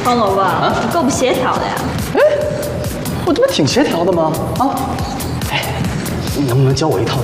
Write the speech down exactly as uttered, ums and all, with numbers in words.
黄萝卜，啊，你够不协调的呀！ 哎，我这不挺协调的吗？啊，哎，你能不能教我一套